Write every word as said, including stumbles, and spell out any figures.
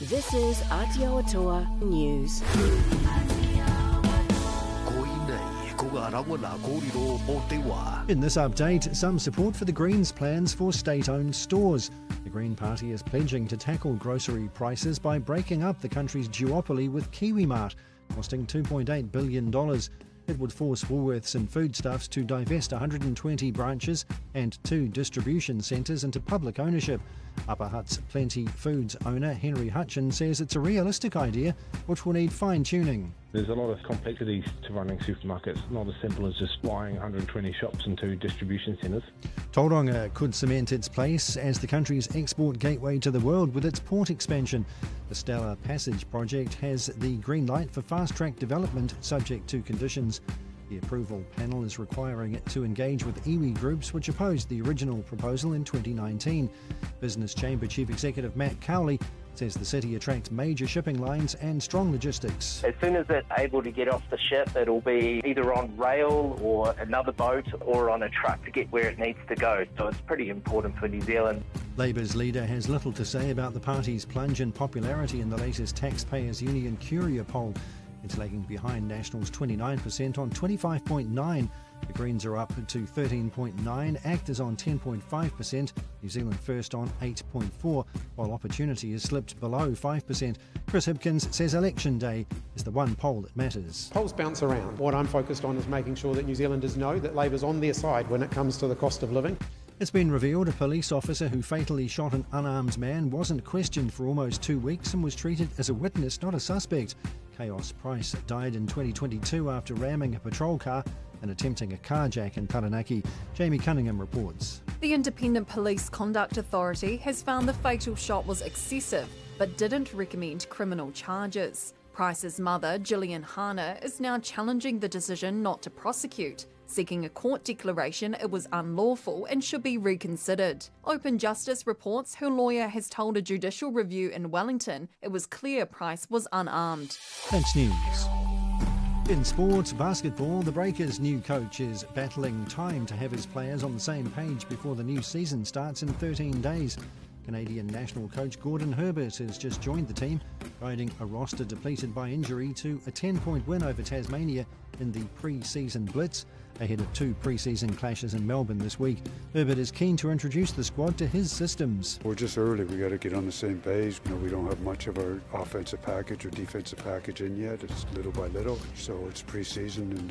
This is Aotearoa News. In this update, some support for the Greens' plans for state-owned stores. The Green Party is pledging to tackle grocery prices by breaking up the country's duopoly with KiwiMart, costing two point eight billion dollars. It would force Woolworths and Foodstuffs to divest one hundred twenty branches and two distribution centres into public ownership. Upper Hutt's Plenty Foods owner Henry Hutchins says it's a realistic idea which will need fine-tuning. There's a lot of complexities to running supermarkets, not as simple as just buying one hundred twenty shops and two distribution centres. Tauranga could cement its place as the country's export gateway to the world with its port expansion. The Stellar Passage project has the green light for fast-track development subject to conditions. The approval panel is requiring it to engage with iwi groups which opposed the original proposal in twenty nineteen. Business Chamber Chief Executive Matt Cowley says the city attracts major shipping lines and strong logistics. As soon as it's able to get off the ship, it'll be either on rail or another boat or on a truck to get where it needs to go. So it's pretty important for New Zealand. Labour's leader has little to say about the party's plunge in popularity in the latest Taxpayers Union Curia poll. It's lagging behind National's twenty-nine percent on twenty-five point nine. The Greens are up to thirteen point nine, ACT is on ten point five percent, New Zealand First on eight point four, while Opportunity has slipped below five percent. Chris Hipkins says Election Day is the one poll that matters. Polls bounce around. What I'm focused on is making sure that New Zealanders know that Labor's on their side when it comes to the cost of living. It's been revealed a police officer who fatally shot an unarmed man wasn't questioned for almost two weeks and was treated as a witness, not a suspect. Chaos Price died in twenty twenty-two after ramming a patrol car and attempting a carjack in Taranaki. Jamie Cunningham reports. The Independent Police Conduct Authority has found the fatal shot was excessive, but didn't recommend criminal charges. Price's mother, Gillian Hana, is now challenging the decision not to prosecute, seeking a court declaration it was unlawful and should be reconsidered. Open Justice reports her lawyer has told a judicial review in Wellington it was clear Price was unarmed. That's news. In sports, basketball, the Breakers' new coach is battling time to have his players on the same page before the new season starts in thirteen days. Canadian national coach Gordon Herbert has just joined the team, guiding a roster depleted by injury to a ten-point win over Tasmania in the pre-season blitz, ahead of two pre-season clashes in Melbourne this week. Herbert is keen to introduce the squad to his systems. We're just early. We got to get on the same page. You know, we don't have much of our offensive package or defensive package in yet. It's little by little, so it's pre-season and